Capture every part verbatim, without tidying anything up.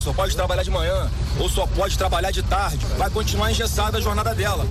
Só pode trabalhar de manhã ou só pode trabalhar de tarde. Vai continuar engessada a jornada dela.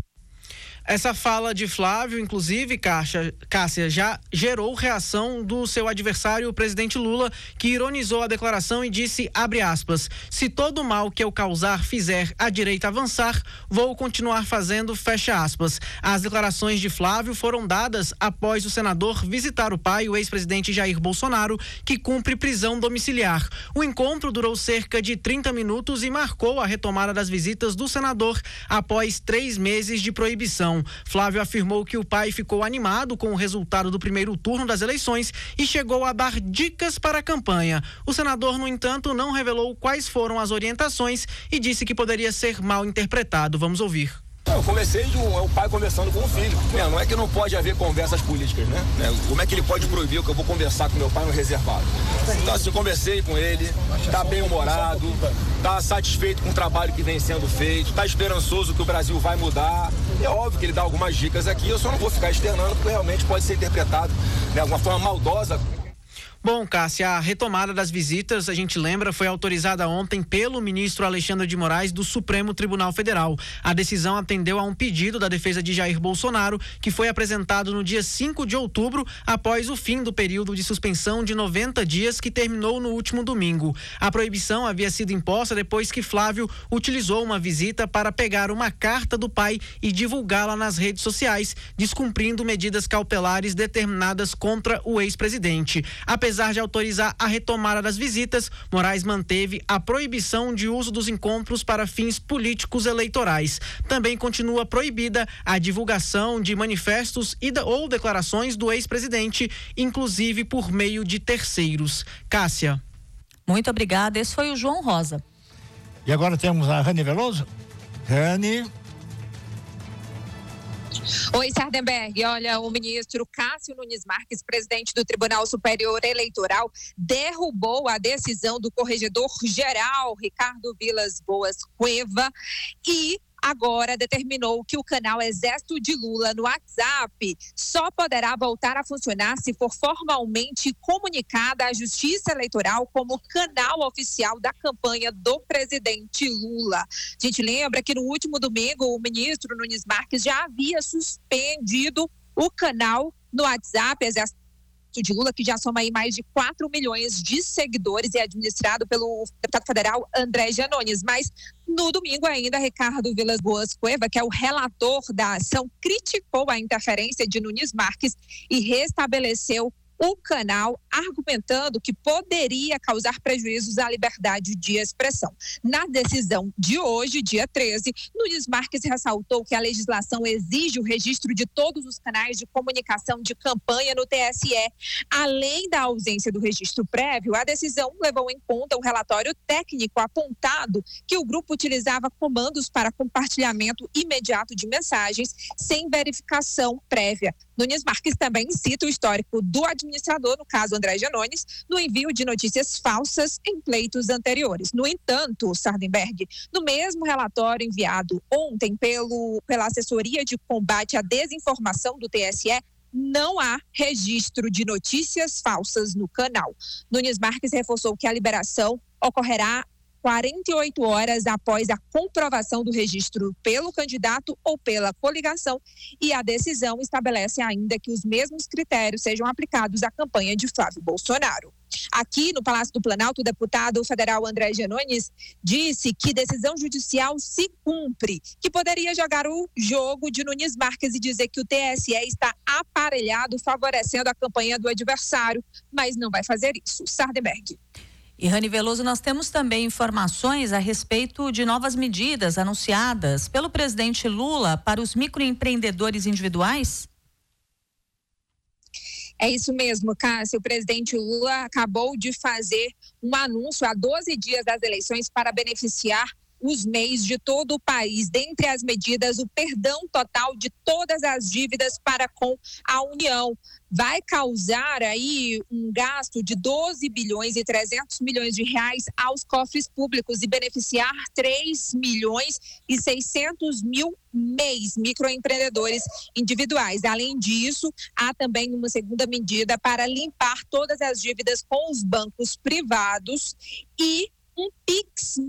Essa fala de Flávio, inclusive, Cássia, já gerou reação do seu adversário, o presidente Lula, que ironizou a declaração e disse, abre aspas, se todo mal que eu causar fizer a direita avançar, vou continuar fazendo, fecha aspas. As declarações de Flávio foram dadas após o senador visitar o pai, o ex-presidente Jair Bolsonaro, que cumpre prisão domiciliar. O encontro durou cerca de trinta minutos e marcou a retomada das visitas do senador após três meses de proibição. Flávio afirmou que o pai ficou animado com o resultado do primeiro turno das eleições e chegou a dar dicas para a campanha. O senador, no entanto, não revelou quais foram as orientações e disse que poderia ser mal interpretado. Vamos ouvir. Eu comecei de um, é o pai conversando com o filho. Não é que não pode haver conversas políticas, né? Como é que ele pode proibir que eu vou conversar com meu pai no reservado? Então, assim, conversei com ele, tá bem humorado, tá satisfeito com o trabalho que vem sendo feito, tá esperançoso que o Brasil vai mudar. É óbvio que ele dá algumas dicas aqui, eu só não vou ficar externando, porque realmente pode ser interpretado de alguma forma maldosa. Bom, Cássia, a retomada das visitas, a gente lembra, foi autorizada ontem pelo ministro Alexandre de Moraes do Supremo Tribunal Federal. A decisão atendeu a um pedido da defesa de Jair Bolsonaro, que foi apresentado no dia cinco de outubro, após o fim do período de suspensão de noventa dias que terminou no último domingo. A proibição havia sido imposta depois que Flávio utilizou uma visita para pegar uma carta do pai e divulgá-la nas redes sociais, descumprindo medidas cautelares determinadas contra o ex-presidente. Apesar Apesar de autorizar a retomada das visitas, Moraes manteve a proibição de uso dos encontros para fins políticos eleitorais. Também continua proibida a divulgação de manifestos e da, ou declarações do ex-presidente, inclusive por meio de terceiros. Cássia. Muito obrigada. Esse foi o João Rosa. E agora temos a Rani Veloso. Rani. Oi, Sardenberg. Olha, o ministro Cássio Nunes Marques, presidente do Tribunal Superior Eleitoral, derrubou a decisão do corregedor-geral Ricardo Vilas Boas Cueva e agora determinou que o canal Exército de Lula no WhatsApp só poderá voltar a funcionar se for formalmente comunicada à Justiça Eleitoral como canal oficial da campanha do presidente Lula. A gente lembra que no último domingo o ministro Nunes Marques já havia suspendido o canal no WhatsApp Exército de Lula, que já soma aí mais de quatro milhões de seguidores e é administrado pelo deputado federal André Janones. Mas no domingo ainda, Ricardo Vilas Boas Cueva, que é o relator da ação, criticou a interferência de Nunes Marques e restabeleceu o canal, argumentando que poderia causar prejuízos à liberdade de expressão. Na decisão de hoje, dia treze, Nunes Marques ressaltou que a legislação exige o registro de todos os canais de comunicação de campanha no T S E. Além da ausência do registro prévio, a decisão levou em conta o relatório técnico apontado que o grupo utilizava comandos para compartilhamento imediato de mensagens sem verificação prévia. Nunes Marques também cita o histórico do administrador, no caso André Janones, no envio de notícias falsas em pleitos anteriores. No entanto, Sardenberg, no mesmo relatório enviado ontem pelo, pela Assessoria de Combate à Desinformação do T S E, não há registro de notícias falsas no canal. Nunes Marques reforçou que a liberação ocorrerá quarenta e oito horas após a comprovação do registro pelo candidato ou pela coligação, e a decisão estabelece ainda que os mesmos critérios sejam aplicados à campanha de Flávio Bolsonaro. Aqui no Palácio do Planalto, o deputado federal André Janones disse que decisão judicial se cumpre, que poderia jogar o jogo de Nunes Marques e dizer que o T S E está aparelhado, favorecendo a campanha do adversário, mas não vai fazer isso. Sardenberg. E Rani Veloso, nós temos também informações a respeito de novas medidas anunciadas pelo presidente Lula para os microempreendedores individuais? É isso mesmo, Cássia. O presidente Lula acabou de fazer um anúncio há doze dias das eleições para beneficiar os M E Is de todo o país. Dentre as medidas, o perdão total de todas as dívidas para com a União. Vai causar aí um gasto de doze bilhões e trezentos milhões de reais aos cofres públicos e beneficiar três milhões e seiscentos mil M E Is, microempreendedores individuais. Além disso, há também uma segunda medida para limpar todas as dívidas com os bancos privados e um Pix